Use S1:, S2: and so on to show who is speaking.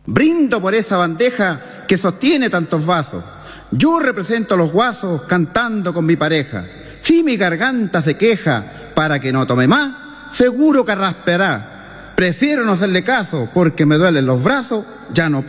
S1: Brindo por esa bandeja que sostiene tantos vasos. Yo represento a los guasos cantando con mi pareja. Si mi garganta se queja para que no tome más, seguro que raspeará. Prefiero no hacerle caso porque me duelen los brazos, ya no puedo.